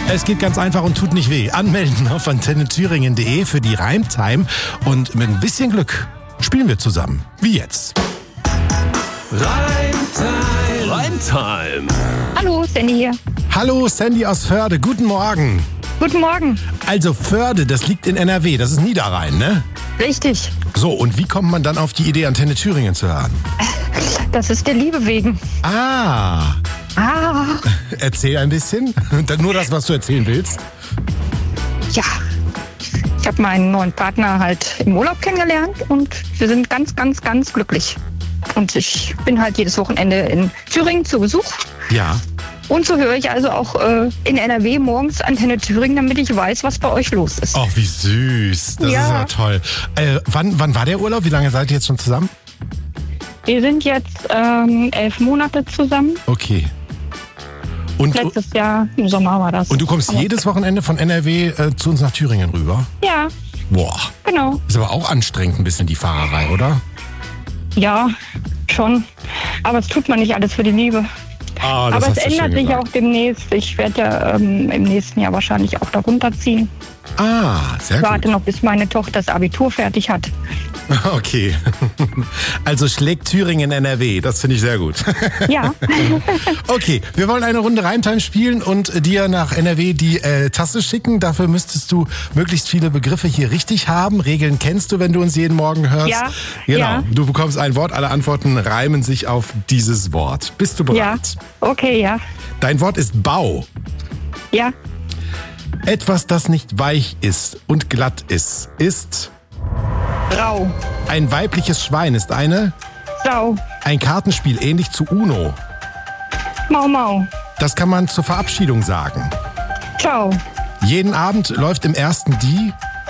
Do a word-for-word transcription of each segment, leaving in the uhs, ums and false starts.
Es geht ganz einfach und tut nicht weh. Anmelden auf antenne thüringen punkt de für die Reimtime. Und mit ein bisschen Glück spielen wir zusammen. Wie jetzt. Reimtime. Reimtime. Hallo, Sandy hier. Hallo, Sandy aus Förde. Guten Morgen. Guten Morgen. Also Förde, das liegt in N R W. Das ist Niederrhein, ne? Richtig. So, und wie kommt man dann auf die Idee, Antenne Thüringen zu hören? Das ist der Liebe wegen. Ah. Ah. Erzähl ein bisschen. Nur das, was du erzählen willst. Ja. Ich habe meinen neuen Partner halt im Urlaub kennengelernt und wir sind ganz, ganz, ganz glücklich. Und ich bin halt jedes Wochenende in Thüringen zu Besuch. Ja. Und so höre ich also auch äh, in N R W morgens Antenne Thüringen, damit ich weiß, was bei euch los ist. Ach, wie süß. Das Ja. ist ja toll. Äh, wann, wann war der Urlaub? Wie lange seid ihr jetzt schon zusammen? Wir sind jetzt ähm, elf Monate zusammen. Okay. Und, Letztes Jahr im Sommer war das. und du kommst Aber- jedes Wochenende von N R W äh, zu uns nach Thüringen rüber? Ja, Boah. genau. Ist aber auch anstrengend ein bisschen die Fahrerei, oder? Ja, schon. Aber es tut man nicht alles für die Liebe. Ah, das Aber es hast du schön ändert sich gesagt. auch demnächst. Ich werde ja ähm, im nächsten Jahr wahrscheinlich auch da runterziehen. Ah, sehr Ich warte gut. noch, bis meine Tochter das Abitur fertig hat. Okay. Also schlägt Thüringen N R W. Das finde ich sehr gut. Ja, Okay, wir wollen eine Runde Reimtime spielen und dir nach N R W die äh, Tasse schicken. Dafür müsstest du möglichst viele Begriffe hier richtig haben. Regeln kennst du, wenn du uns jeden Morgen hörst. Ja, Genau. ja. Du bekommst ein Wort, alle Antworten reimen sich auf dieses Wort. Bist du bereit? ja. Okay, ja. Dein Wort ist Bau. Ja, Etwas, das nicht weich ist und glatt ist, ist Rau, ein weibliches Schwein, ist eine Sau, ein Kartenspiel ähnlich zu Uno. Mau Mau, Das kann man zur Verabschiedung sagen. Ciao, Jeden Abend läuft im ersten die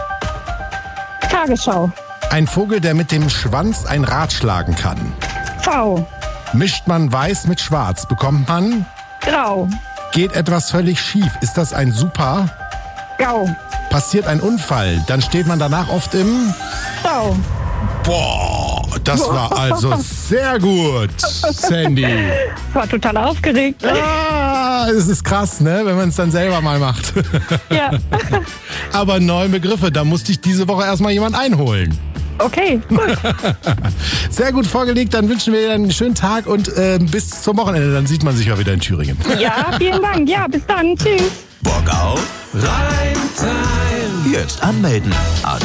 Tagesschau, ein Vogel, der mit dem Schwanz ein Rad schlagen kann. V, Mischt man weiß mit schwarz, bekommt man Grau, geht etwas völlig schief. Ist das ein Super? Gau, Passiert ein Unfall, dann steht man danach oft im Sau. Boah, das war also sehr gut, Sandy. Ich war total aufgeregt. Ah, es ist krass, ne, wenn man es dann selber mal macht. Ja, Aber neue Begriffe, da musste ich diese Woche erstmal jemand einholen. okay, gut. Sehr gut vorgelegt, dann wünschen wir dir einen schönen Tag und äh, bis zum Wochenende, dann sieht man sich ja wieder in Thüringen. Ja, vielen Dank. Ja, bis dann. Tschüss. Bock auf Reimtime. Jetzt anmelden.